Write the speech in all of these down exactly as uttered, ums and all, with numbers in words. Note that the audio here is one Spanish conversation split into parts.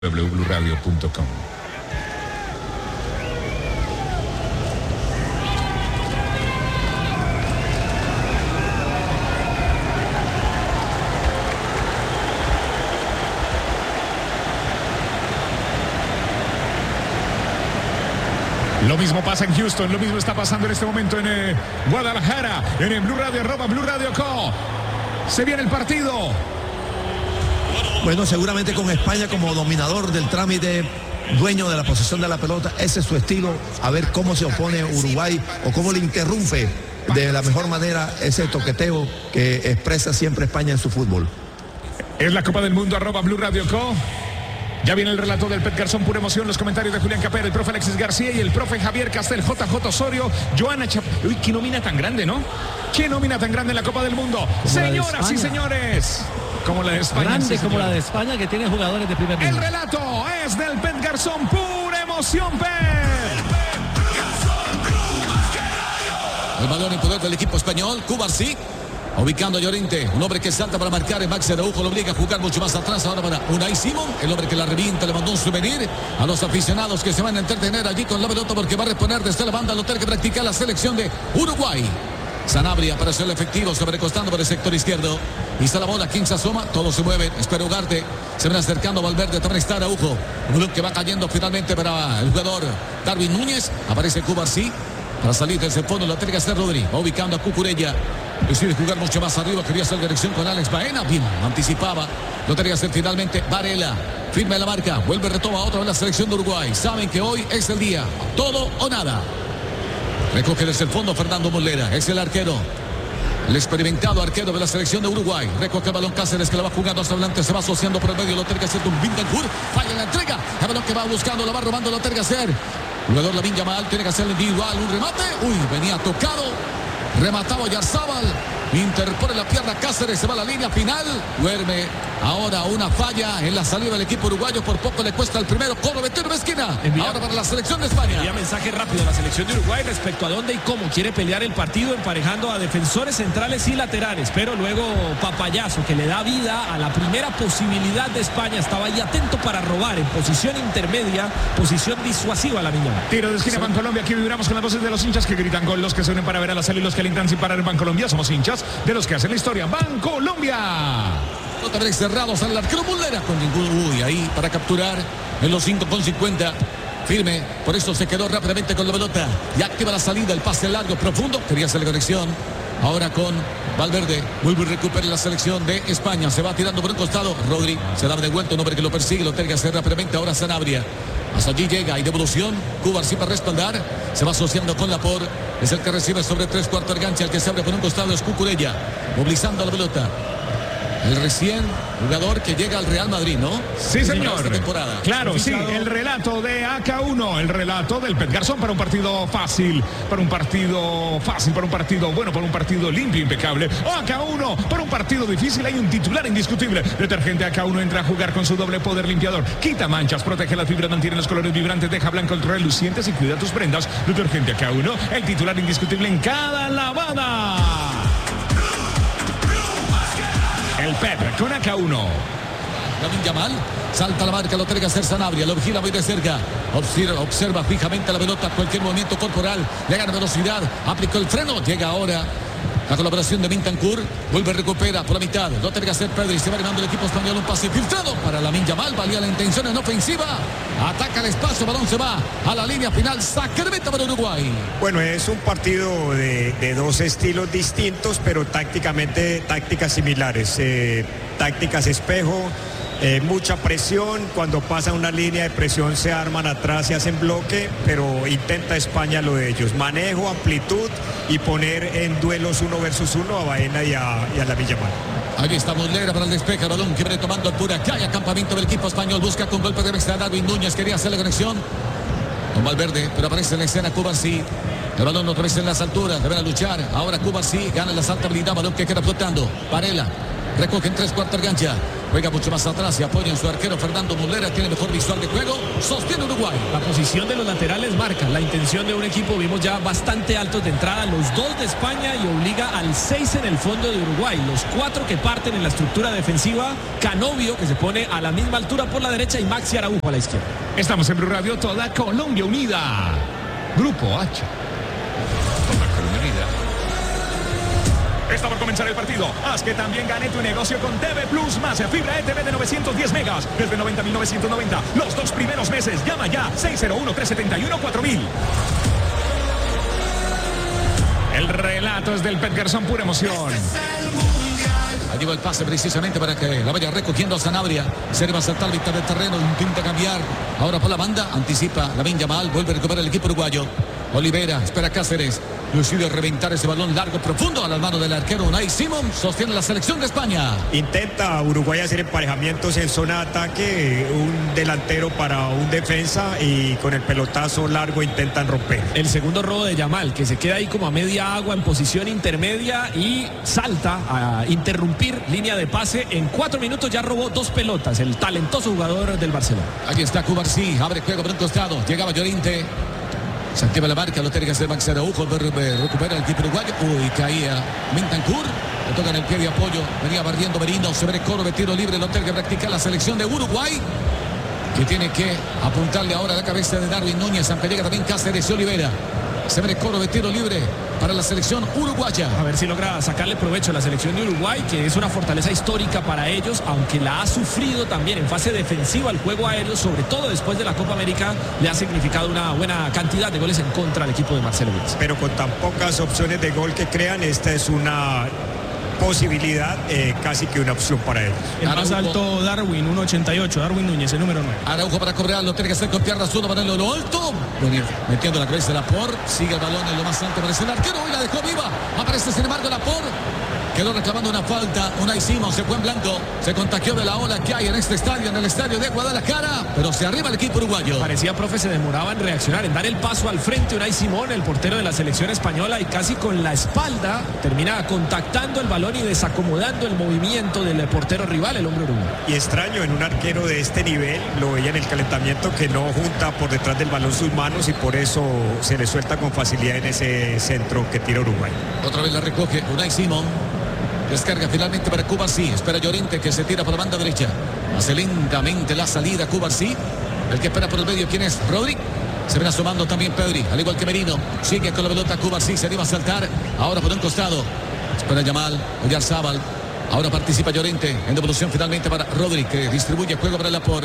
w blue radio punto com. Lo mismo pasa en Houston, lo mismo está pasando en este momento en eh, Guadalajara, en el Blue Radio, arroba Blue Radio Co. Se viene el partido. Bueno, seguramente con España como dominador del trámite, dueño de la posesión de la pelota, ese es su estilo, a ver cómo se opone Uruguay o cómo le interrumpe de la mejor manera ese toqueteo que expresa siempre España en su fútbol. Es la Copa del Mundo, arroba Blue Radio Co. Ya viene el relato del Pet Garzón, pura emoción, los comentarios de Julián Capera, el profe Alexis García y el profe Javier Castel, J J Osorio, Joana Chap... Uy, qué nómina tan grande, ¿no? Qué nómina tan grande en la Copa del Mundo. Señoras y señores, como la de España. Grande sí, como la de España, que tiene jugadores de primer nivel. El relato es del Pet Garzón, pura emoción, Pet. El balón en poder del equipo español, Cubarsí. Ubicando a Llorente, un hombre que salta para marcar, Max Araujo lo obliga a jugar mucho más atrás, ahora para Unai Simón, el hombre que la revienta, le mandó un souvenir a los aficionados que se van a entretener allí con la pelota porque va a reponer desde la banda, lo tiene que practicar la selección de Uruguay. Sanabria para ser el efectivo, sobrecostando por el sector izquierdo, y está la bola, quien se asoma, todos se mueven, espera Ugarte, se van acercando a Valverde, también está Araujo, un balón que va cayendo finalmente para el jugador Darwin Núñez, aparece Cubarsí, para salir desde el fondo, lo tiene que hacer Rodri, va ubicando a Cucurella. Decide jugar mucho más arriba, quería hacer dirección con Alex Baena, bien, anticipaba, lo tenía que hacer finalmente Varela, firme la marca, vuelve, retoma otra vez la selección de Uruguay, saben que hoy es el día, todo o nada. Recoge desde el fondo Fernando Molera, es el arquero, el experimentado arquero de la selección de Uruguay, recoge el balón Cáceres que la va jugando hacia adelante, se va asociando por el medio, lo tiene que hacer un Bintancourt, falla en la entrega, el balón que va buscando, lo va robando, lo tiene que hacer, jugador Lamine Yamal, tiene que hacer el individual, un remate, uy, venía tocado. Rematado Yarzábal, interpone la pierna Cáceres, se va a la línea final, duerme ahora una falla en la salida del equipo uruguayo, por poco le cuesta el primero, corre metido en esquina, envía, ahora para la selección de España. Envía mensaje rápido a la selección de Uruguay respecto a dónde y cómo quiere pelear el partido, emparejando a defensores centrales y laterales, pero luego Papayazo, que le da vida a la primera posibilidad de España, estaba ahí atento para robar en posición intermedia, posición disuasiva a la Miñón. Tiro de esquina, Bancolombia, aquí vibramos con las voces de los hinchas que gritan gol, los que se unen para ver a la salida y los que alientan sin parar en Bancolombia, somos hinchas de los que hacen la historia, Bancolombia. Otra vez cerrados al arquero Mullera con ningún, uy, ahí para capturar en los cinco con cincuenta. Firme, por eso se quedó rápidamente con la pelota y activa la salida, el pase largo, profundo, quería hacer la conexión. Ahora con Valverde, vuelve y recupera la selección de España, se va tirando por un costado, Rodri se da de vuelta, un hombre que lo persigue, lo tiene que hacer rápidamente, ahora Sanabria. Hasta allí llega, hay devolución, Cubarsí para respaldar, se va asociando con Lapor, es el que recibe sobre tres cuartos de gancha, el que se abre por un costado es Cucurella, movilizando la pelota. El recién jugador que llega al Real Madrid, ¿no? Sí, señor. Esta temporada. Claro, sí, el relato de A K uno, el relato del Pet Garzón para un partido fácil, para un partido fácil, para un partido bueno, para un partido limpio, impecable. A K uno, para un partido difícil, hay un titular indiscutible. Detergente A K uno entra a jugar con su doble poder limpiador. Quita manchas, protege las fibras, mantiene los colores vibrantes, deja blancos relucientes y cuida tus prendas. Detergente A K uno, el titular indiscutible en cada lavada. El Pet con A K uno. Lamine Yamal salta la marca, lo tiene que hacer Sanabria, lo vigila muy de cerca, observa, observa fijamente la pelota, cualquier movimiento corporal, le gana velocidad, aplicó el freno, llega ahora la colaboración de Bintancourt, vuelve, recupera por la mitad, lo tiene que hacer Pedri, se va animando el equipo español, un pase filtrado para Lamine Yamal, valía la intención en ofensiva, ataca el espacio, balón se va a la línea final, saque de meta para Uruguay. Bueno, es un partido de, de dos estilos distintos, pero tácticamente tácticas similares, eh, tácticas espejo. Eh, mucha presión, cuando pasa una línea de presión se arman atrás y hacen bloque, pero intenta España lo de ellos, manejo, amplitud y poner en duelos uno versus uno a Baena y a, y a Lamine Yamal. Ahí está Muslera para el despeje, balón que viene tomando altura, cae a campamento del equipo español, busca con golpe de cabeza Darwin Núñez, quería hacer la conexión con Valverde, pero aparece en la escena Cubarsí. El balón otra vez en las alturas, deben luchar, ahora Cubarsí gana la saltabilidad, balón que queda flotando, Varela. recoge en tres cuartos gancha. Juega mucho más atrás y apoya en su arquero Fernando Muslera. Tiene mejor visual de juego. Sostiene Uruguay. La posición de los laterales marca la intención de un equipo. Vimos ya bastante altos de entrada. Los dos de España y obliga al seis en el fondo de Uruguay. Los cuatro que parten en la estructura defensiva. Canovio, que se pone a la misma altura por la derecha, y Maxi Araujo a la izquierda. Estamos en Blue Radio, toda Colombia unida. Grupo H. Toda Colombia unida. Está por comenzar el partido. Haz que también gane tu negocio con T V Plus más fibra E T V de novecientos diez megas desde noventa mil novecientos noventa. Los dos primeros meses. Llama ya seis cero uno, tres siete uno, cuatro mil. El relato es del Petkersson, pura emoción. Allí va el pase precisamente para que la vaya recogiendo a Sanabria. Se le va a saltar la mitad del terreno, intenta cambiar. Ahora por la banda, anticipa Lamine Yamal, vuelve a recuperar el equipo uruguayo. Olivera, espera Cáceres. Decide reventar ese balón largo, profundo a las manos del arquero Unai Simón. Sostiene la selección de España. Intenta Uruguay hacer emparejamientos en zona de ataque, un delantero para un defensa, y con el pelotazo largo intentan romper. El segundo robo de Yamal, que se queda ahí como a media agua en posición intermedia y salta a interrumpir línea de pase. En cuatro minutos ya robó dos pelotas, el talentoso jugador del Barcelona. Aquí está Cubarsí, abre juego por un costado. Llegaba Llorente. Se activa la marca, lo tiene que hacer Max Araujo, recupera el equipo uruguayo. Uy, caía Bentancur, le toca en el pie de apoyo, venía barriendo Merino, se ve Coro de tiro libre, lo tiene que practicar la selección de Uruguay, que tiene que apuntarle ahora a la cabeza de Darwin Núñez, aunque llega también Cáceres y Olivera. Se ve Coro de tiro libre para la selección uruguaya. A ver si logra sacarle provecho a la selección de Uruguay, que es una fortaleza histórica para ellos, aunque la ha sufrido también en fase defensiva. El juego aéreo, sobre todo después de la Copa América, le ha significado una buena cantidad de goles en contra al equipo de Marcelo Bielsa. Pero con tan pocas opciones de gol que crean, esta es una posibilidad, eh, casi que una opción para ellos. El más alto Darwin, uno ochenta y ocho, Darwin Núñez, el número nueve. Araujo para cobrar, lo tiene que hacer con pierna zurda, ponerlo lo alto. Metiendo la cabeza de Laporte, sigue el balón en lo más alto, aparece el arquero y la dejó viva. Aparece sin embargo Laporte. Quedó reclamando una falta. Unai Simón se fue en blanco. Se contagió de la ola que hay en este estadio, en el estadio de Guadalajara. Pero se arriba el equipo uruguayo. Parecía, profe, se demoraba en reaccionar, en dar el paso al frente. Unai Simón, el portero de la selección española, y casi con la espalda termina contactando el balón y desacomodando el movimiento del portero rival, el hombre uruguayo. Y extraño en un arquero de este nivel, lo veía en el calentamiento, que no junta por detrás del balón sus manos, y por eso se le suelta con facilidad en ese centro que tira Uruguay. Otra vez la recoge Unai Simón. Descarga finalmente para Cubarsí. Espera Llorente, que se tira por la banda derecha. Hace lentamente la salida Cubarsí. El que espera por el medio, ¿quién es? Rodri. Se ven asomando también Pedri, al igual que Merino. Sigue con la pelota Cubarsí, se anima a saltar. Ahora por un costado. Espera Yamal, Oyarzábal. Ahora participa Llorente. En devolución finalmente para Rodri, que distribuye juego para Laporte.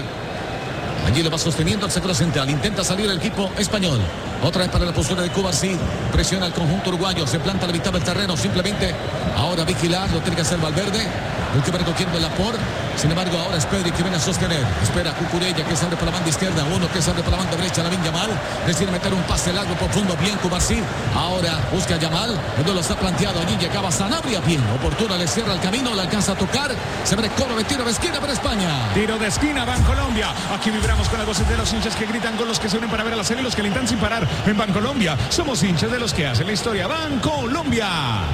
Allí lo va sosteniendo el sector central. Intenta salir el equipo español. Otra vez para la postura de Cubarsí. Presiona al conjunto uruguayo. Se planta a la mitad del terreno. Simplemente ahora vigilar. Lo tiene que hacer Valverde. El que va recogiendo el Laporte. Sin embargo, ahora es Pedri que viene a sostener. Espera Cucurella, que se abre por la banda izquierda. Uno que se abre por la banda derecha. Lamine Yamal. Decide meter un pase largo profundo. Bien Cubarsí. Ahora busca a Yamal. El duelo está planteado. Allí llegaba Sanabria. Bien. Oportuna, le cierra el camino. Le alcanza a tocar. Se abre Coro de tiro de esquina para España. Tiro de esquina, Bancolombia. Aquí vibramos con las voces de los hinchas que gritan, con los que se unen para ver a la serie y los que alientan sin parar. En Bancolombia somos hinchas de los que hacen la historia. Bancolombia.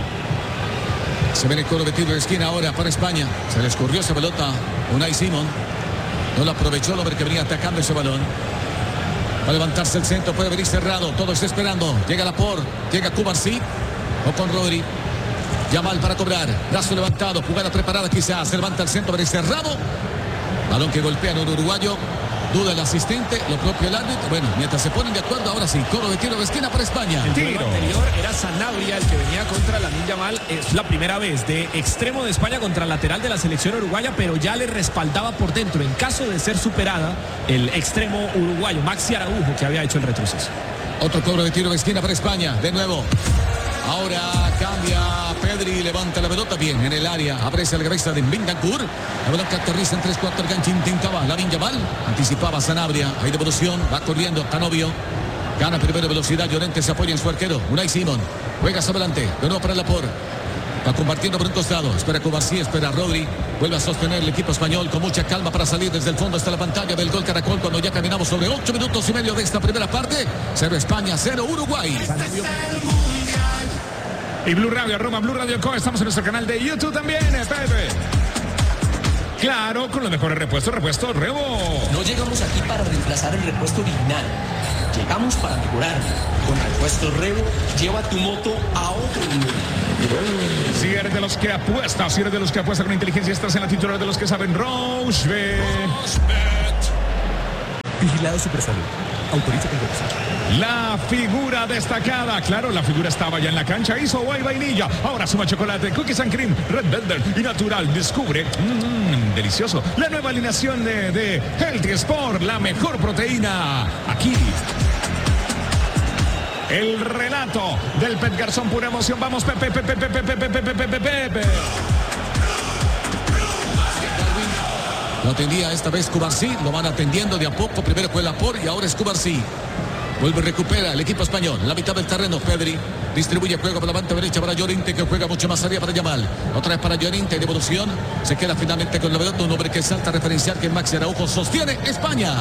Se viene Coro de tiro de esquina ahora para España. Se le escurrió esa pelota Unai Simón. No la aprovechó el hombre que venía atacando ese balón. Va a levantarse el centro, puede venir cerrado. Todo está esperando. Llega Laporte, llega Cubarsí. O con Rodri. Yamal para cobrar. Brazo levantado, jugada preparada quizás. Se levanta el centro, pero cerrado. Balón que golpea en un uruguayo. Duda el asistente, lo propio el árbitro. Bueno, mientras se ponen de acuerdo, ahora sí, Coro de tiro de esquina para España. El tiro anterior era Sanabria el que venía contra Lamine Yamal. Es la primera vez de extremo de España contra lateral de la selección uruguaya, pero ya le respaldaba por dentro en caso de ser superada el extremo uruguayo Maxi Araujo, que había hecho el retroceso. Otro cobro de tiro de esquina para España, de nuevo. Ahora cambia Pedri, levanta la pelota bien en el área, aprecia la cabeza de Bentancur. La pelota que aterriza en tres cuartos gancho, intentaba Lamine Yamal, anticipaba Sanabria, hay devolución, va corriendo Canovio. Gana primero velocidad, Llorente se apoya en su arquero, Unai Simón. Juega hacia adelante, de nuevo para Laporte. Va compartiendo por un costado, espera Cubarsí, espera Rodri. Vuelve a sostener el equipo español con mucha calma para salir desde el fondo hasta la pantalla del gol Caracol cuando ya caminamos sobre ocho minutos y medio de esta primera parte. Cero España, cero Uruguay. Y Blue Radio, arroba Blue Radio Co. Estamos en nuestro canal de YouTube también, Pepe. Claro, con los mejores repuestos, repuestos Rebo. No llegamos aquí para reemplazar el repuesto original. Llegamos para mejorarlo. Con repuesto Rebo, lleva tu moto a otro nivel. Si eres de los que apuesta, si eres de los que apuesta con inteligencia, estás en la titular de los que saben. Rochebet. Vigilado Supersalud. Autoriza con Rochebet. La figura destacada, claro, la figura estaba ya en la cancha, hizo guay vainilla, ahora suma chocolate, cookies and cream, red velvet y natural. Descubre, mmm, delicioso, la nueva alineación de, de Healthy Sport, la mejor proteína, aquí. El relato del Pep Garzón, pura emoción, vamos Pepe, Pepe, Pepe, Pepe, Pepe, Pepe, Pepe, Pepe. Lo atendía esta vez Cubarsí, lo van atendiendo de a poco, primero fue Laporte y ahora es Cubarsí. Vuelve y recupera el equipo español. La mitad del terreno, Pedri. Distribuye juego por la banda derecha para Llorente, que juega mucho más arriba para Yamal. Otra vez para Llorente, de evolución. Se queda finalmente con la pelota. Un hombre que salta a referenciar que Maxi Araujo sostiene España.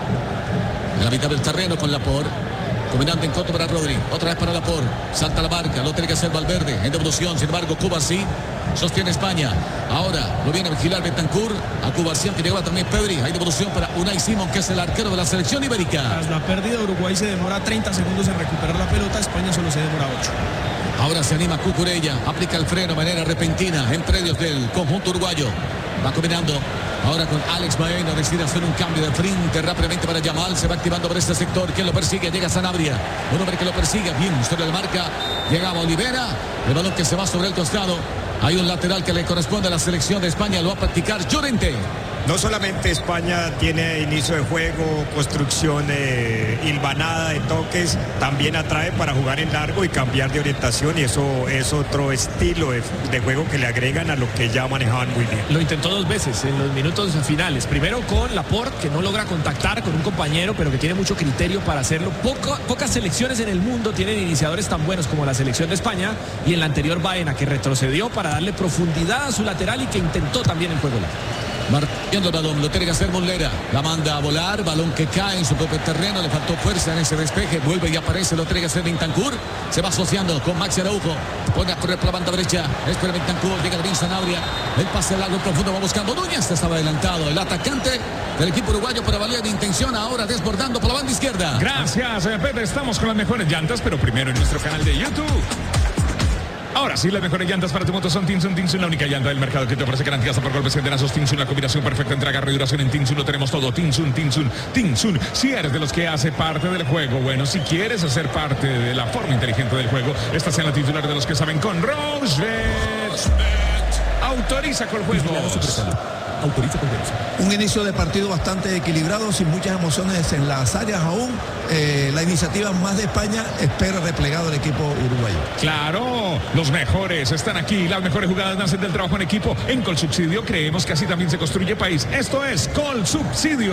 En la mitad del terreno con Laporte. Combinando en contra para Rodri. Otra vez para Laporte. Salta la marca. Lo tiene que hacer Valverde. En devolución, sin embargo, Cubarsí sostiene España. Ahora lo viene a vigilar Bentancur. A Cubarsí, que llegaba también Pedri. Hay devolución para Unai Simón, que es el arquero de la selección ibérica. Tras la pérdida, Uruguay se demora treinta segundos en recuperar la pelota. España solo se demora ocho. Ahora se anima Cucurella. Aplica el freno de manera repentina en predios del conjunto uruguayo. Va combinando. Ahora con Alex Baena decide hacer un cambio de frente rápidamente para Yamal. Se va activando por este sector. ¿Quién lo persigue? Llega Sanabria. Un hombre que lo persigue. Bien, sobre la marca. Llegaba Olivera. El balón que se va sobre el costado. Hay un lateral que le corresponde a la selección de España. Lo va a practicar Llorente. No solamente España tiene inicio de juego, construcción eh, hilvanada de toques, también atrae para jugar en largo y cambiar de orientación, y eso es otro estilo de, de juego que le agregan a lo que ya manejaban muy bien. Lo intentó dos veces en los minutos finales. Primero con Laporte, que no logra contactar con un compañero, pero que tiene mucho criterio para hacerlo. Poco, pocas selecciones en el mundo tienen iniciadores tan buenos como la selección de España, y en la anterior Baena, que retrocedió para darle profundidad a su lateral y que intentó también el juego largo. Marcando el balón, lo tiene que hacer Muslera. La manda a volar, balón que cae en su propio terreno. Le faltó fuerza en ese despeje. Vuelve y aparece, lo tiene que hacer Bentancur. Se va asociando con Maxi Araujo. Pone a correr por la banda derecha. Espera Bentancur, llega el Sanabria. El pase largo profundo va buscando Núñez. Estaba adelantado el atacante del equipo uruguayo por valía de intención. Ahora desbordando por la banda izquierda. Gracias, Pepe. Estamos con las mejores llantas, pero primero en nuestro canal de YouTube. Ahora sí, las mejores llantas para tu moto son Tinsun. Tinsun, la única llanta del mercado que te ofrece garantías por golpes centenazos. Tinsun, la combinación perfecta entre agarre y duración. En Tinsun lo tenemos todo. Tinsun, Tinsun, Tinsun. Si eres de los que hace parte del juego, bueno, si quieres hacer parte de la forma inteligente del juego, estás en la titular de los que saben con Rochebet. Autoriza con juegos. Autoriza con juegos. Un inicio de partido bastante equilibrado, sin muchas emociones en las áreas aún. Eh, la iniciativa más de España, espera replegado el equipo uruguayo. Claro, los mejores están aquí. Las mejores jugadas nacen del trabajo en equipo. En Colsubsidio creemos que así también se construye país. Esto es Colsubsidio.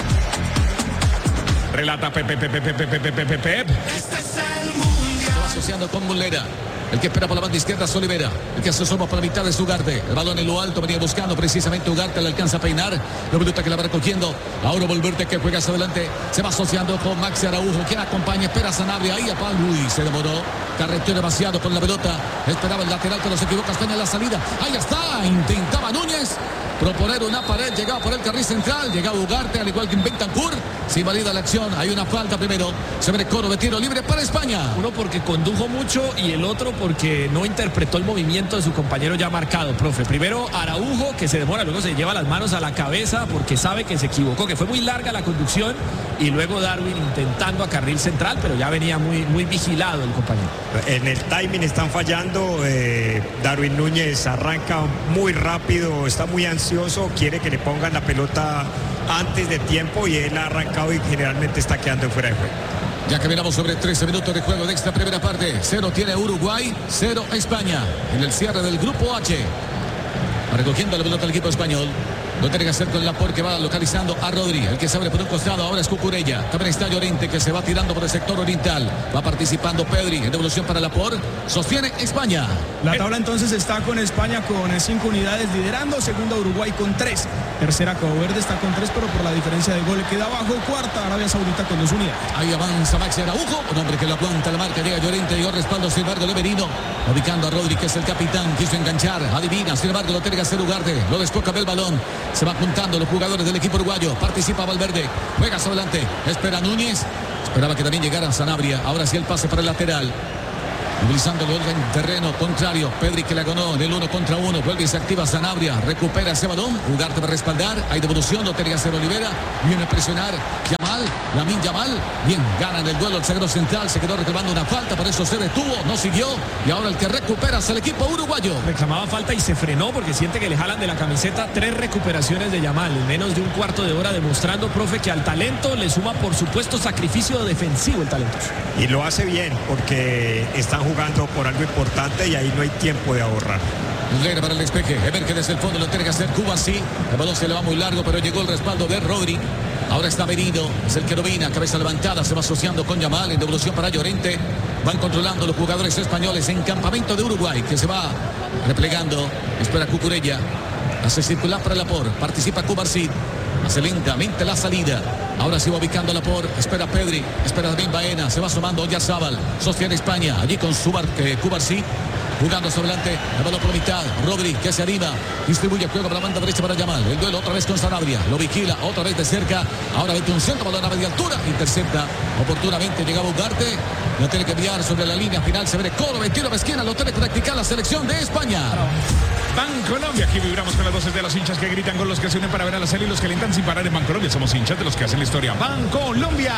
Relata Pepe, Pepe, Pepe, Pepe, Pepe, Pepe. Se va asociando con Muslera. El que espera por la banda izquierda es Olivera. El que se asoma por la mitad es Ugarte. El balón en lo alto venía buscando precisamente Ugarte. Le alcanza a peinar. La pelota que la va recogiendo. Ahora Valverde que juega hacia adelante. Se va asociando con Maxi Araujo. Quien acompaña. Espera Sanabria. Ahí a Pablo. Uy, se demoró. Carreteó demasiado con la pelota. Esperaba el lateral, pero se equivoca España en la salida. Ahí está. Intentaba Núñez proponer una pared. Llegaba por el carril central. Llegaba Ugarte, al igual que en Bentancur. Se invalida la acción. Hay una falta primero. Se ve coro de tiro libre para España. Uno porque condujo mucho y el otro porque no interpretó el movimiento de su compañero ya marcado, profe. Primero Araujo, que se demora, luego se lleva las manos a la cabeza porque sabe que se equivocó, que fue muy larga la conducción, y luego Darwin intentando a carril central, pero ya venía muy, muy vigilado el compañero. En el timing están fallando. eh, Darwin Núñez arranca muy rápido, está muy ansioso, quiere que le pongan la pelota antes de tiempo y él ha arrancado y generalmente está quedando fuera de juego. Ya caminamos sobre trece minutos de juego de esta primera parte. Cero tiene Uruguay, cero España. En el cierre del grupo H. Recogiendo la pelota del equipo español. Lo tiene que hacer con Laporte, que va localizando a Rodri. El que se abre por un costado ahora es Cucurella. También está Llorente, que se va tirando por el sector oriental. Va participando Pedri en devolución para Laporte. Sostiene España. La tabla entonces está con España con cinco unidades liderando. Segunda Uruguay con tres. Tercera Cabo Verde está con tres, pero por la diferencia de gol queda abajo. Cuarta Arabia Saudita con dos unidades. Ahí avanza Maxi Araujo. Un hombre que lo aguanta la marca. Llega Llorente, llegó respaldo. Sin embargo, Leverino. Ubicando a Rodri, que es el capitán. Quiso enganchar. Adivina. Sin embargo, lo tiene que hacer Ugarte. Lo despoca del balón. Se va juntando los jugadores del equipo uruguayo. Participa Valverde. Juega hacia adelante. Espera Núñez. Esperaba que también llegara Sanabria. Ahora sí el pase para el lateral. Movilizando el en terreno contrario. Pedri, que la ganó en el uno contra uno. Vuelve y se activa Sanabria. Recupera ese balón. Ugarte va a respaldar. Hay devolución. Lo tiene que hacer Olivera. Viene a presionar. Yamal. Lamine Yamal. Bien, gana en el duelo el zaguero central. Se quedó reclamando una falta. Por eso se detuvo. No siguió. Y ahora el que recupera es el equipo uruguayo. Reclamaba falta y se frenó porque siente que le jalan de la camiseta. Tres recuperaciones de Yamal en menos de un cuarto de hora, demostrando, profe, que al talento le suma, por supuesto, sacrificio defensivo el talento. Y lo hace bien porque están jugando por algo importante y ahí no hay tiempo de ahorrar. Herrera para el despeje. Ever, que desde el fondo lo tiene que hacer Cuba, sí. El balón se le va muy largo, pero llegó el respaldo de Rodri. Ahora está Merino, es el que domina, cabeza levantada, se va asociando con Yamal en devolución para Llorente. Van controlando los jugadores españoles en campamento de Uruguay, que se va replegando. Espera Cucurella. Hace circular para Laporte. Participa Cubarsí. Hace lentamente la salida. Ahora se va ubicando Laporte. Espera Pedri. Espera también Baena. Se va sumando Oyarzábal. Sostiene España. Allí con Subar, eh, Cubarsí. Jugando hacia adelante, el balón por mitad. Rodri, que se anima, distribuye juego para la banda derecha para Yamal. El duelo otra vez con Sanabria, lo vigila otra vez de cerca. Ahora mete un centro, balón a media altura, intercepta oportunamente. Llegaba Ugarte, lo tiene que enviar sobre la línea final. Se ve Coro, veintiuno de esquina, lo tiene que practicar la selección de España. Bancolombia, aquí vibramos con las voces de los hinchas que gritan, con los que se unen para ver a la serie y los que alientan sin parar en Bancolombia. Somos hinchas de los que hacen la historia. Bancolombia.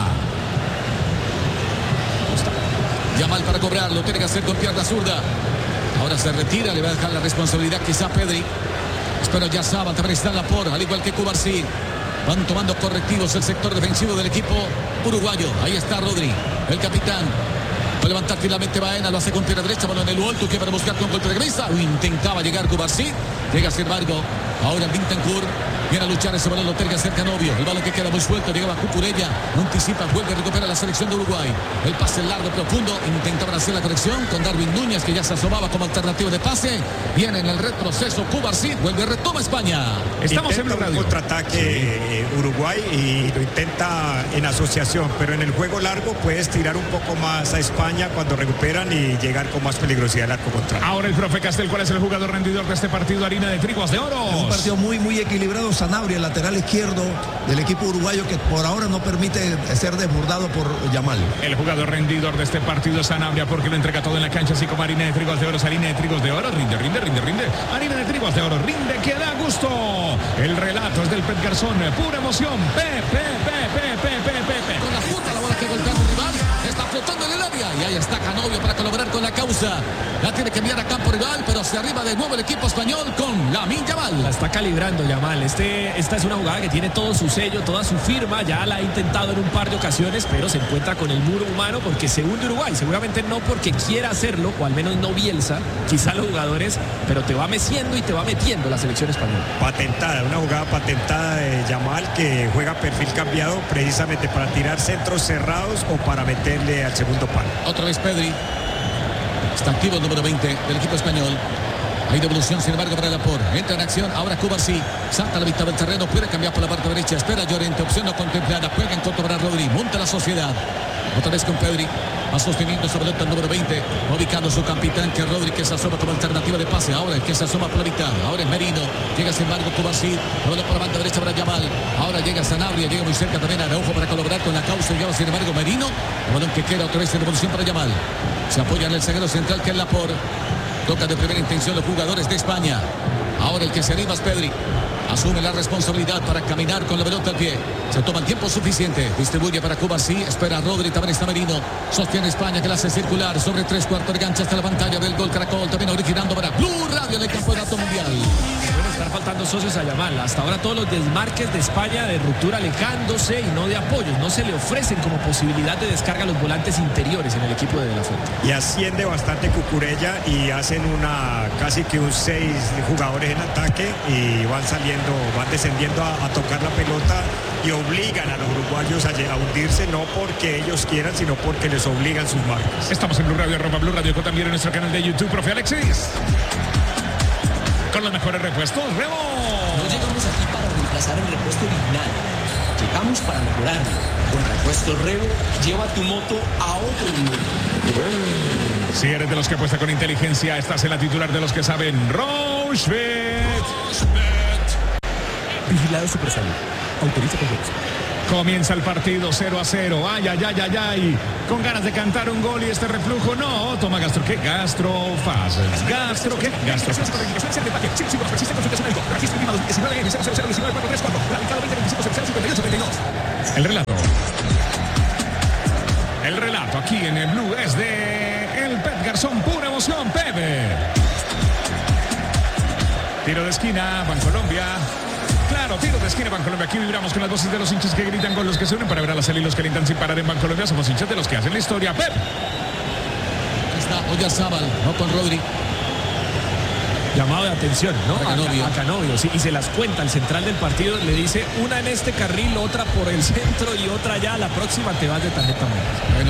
Yamal para cobrar, lo tiene que hacer con pierna zurda. Ahora se retira, le va a dejar la responsabilidad quizá a Pedri. Espero ya Sábal, también está Laporte, al igual que Cubarsí. Van tomando correctivos el sector defensivo del equipo uruguayo. Ahí está Rodri, el capitán. Va a levantar finalmente Baena, lo hace con pierna derecha, balón en el alto, que para buscar con golpe de cabeza. Intentaba llegar Cubarsí, llega sin embargo. Ahora Bentancur viene a luchar ese balón, lo tiene que hacer Canovio. El balón que queda muy suelto, llegaba Cucurella, anticipa, vuelve a recuperar la selección de Uruguay. El pase largo, profundo, intentaban hacer la conexión con Darwin Núñez, que ya se asomaba como alternativa de pase. Viene en el retroceso Cubarsí, vuelve y retoma España. Estamos intenta en un contraataque eh, Uruguay y lo intenta en asociación, pero en el juego largo puedes tirar un poco más a España cuando recuperan y llegar con más peligrosidad al arco contrario. Ahora el profe Castel, ¿cuál es el jugador rendidor de este partido? Harina de Trigos de Oro. Es un partido muy, muy equilibrado. Sanabria, el lateral izquierdo del equipo uruguayo, que por ahora no permite ser desbordado por Yamal. El jugador rendidor de este partido es Sanabria, porque lo entrega todo en la cancha, así como Harina de Trigos de Oro. Harina de Trigos de Oro, rinde, rinde, rinde, rinde. Harina de Trigos de Oro, rinde, que da gusto. El relato es del Pet Garzón, pura emoción. Pe, pe, pe, pe, pe, pe, pe, pe. Con la punta, la bola que golpea a su rival. Está flotando en el área. Y ahí está Canovio para colaborar con la causa. La tiene que enviar a campo rival, pero se arriba de nuevo el equipo español con Lamine Yamal. La está calibrando Yamal. Este, esta es una jugada que tiene todo su sello, toda su firma. Ya la ha intentado en un par de ocasiones, pero se encuentra con el muro humano porque se hunde Uruguay. Seguramente no porque quiera hacerlo, o al menos no Bielsa, quizá los jugadores, pero te va meciendo y te va metiendo la selección española. Patentada, una jugada patentada de Yamal, que juega perfil cambiado precisamente para tirar centros cerrados o para meterle al segundo palo. Otra vez Pedri. Está activo el número veinte del equipo español. Hay devolución, sin embargo, para Laporte. Entra en acción, ahora Cubarsí. Salta a la mitad del terreno, puede cambiar por la parte derecha. Espera Llorente, opción no contemplada. Juega en contra para Rodri, monta la sociedad. Otra vez con Pedri. Va sosteniendo sobre el número veinte. Ubicando su capitán, que es Rodri, que se asoma como alternativa de pase. Ahora el que se asoma por la mitad. Ahora es Merino. Llega sin embargo Cubarsí. Vuelve por la banda derecha para Yamal. Ahora llega Sanabria. Llega muy cerca también a Araujo para colaborar con la causa. Llega sin embargo Merino. El balón que queda otra vez en devolución para Yamal. Se apoya en el zaguero central, que es Laporte. Toca de primera intención los jugadores de España. Ahora el que se anima es Pedri. Asume la responsabilidad para caminar con la pelota al pie. Se toma el tiempo suficiente. Distribuye para Cubarsí. Espera a Rodri. También está Merino. Sostiene España, que la hace circular sobre tres cuartos de cancha hasta la pantalla del Gol Caracol. También originando para Blue Radio en el campeonato mundial. Pueden estar faltando socios a Yamal. Hasta ahora todos los desmarques de España de ruptura alejándose y no de apoyos. No se le ofrecen como posibilidad de descarga a los volantes interiores en el equipo de De La Fuente. Y asciende bastante Cucurella y hacen una casi que un seis jugadores en ataque y van saliendo cuando van descendiendo a, a tocar la pelota y obligan a los uruguayos a, a hundirse, no porque ellos quieran, sino porque les obligan sus marcas. Estamos en Blue Radio, arroba Blue Radio, también en nuestro canal de YouTube, profe Alexis. Con los mejores repuestos, Remo. No llegamos aquí para reemplazar el repuesto original. Llegamos para mejorarlo. Con repuesto Revo, lleva tu moto a otro nivel. Si eres de los que apuesta con inteligencia, estás en la titular de los que saben. Rochebet. Vigilado Supersalud. Autoriza con juegos. Comienza el partido cero a cero. Ay, ay, ay, ay, ay. Con ganas de cantar un gol y este reflujo. No, toma Gastro. ¿Qué? Gastrofases. Gastro, ¿qué? Gastrofases. El relato. El relato aquí en el Blue es de el Pep Garzón. Pura emoción, Pepe. Tiro de esquina, Bancolombia. Claro, tiro de esquina, Bancolombia. Aquí vibramos con las voces de los hinchas que gritan, con los que se unen para ver a la salida y los que alientan sin parar en Bancolombia. Somos hinchas de los que hacen la historia. Pep. Está Oyarzábal, no con Rodri. Llamado de atención, ¿no? A Canovio. A, a Canovio, sí, y se las cuenta el central del partido, le dice una en este carril, otra por el centro y otra allá, la próxima te vas de tarjeta amarilla. Bueno,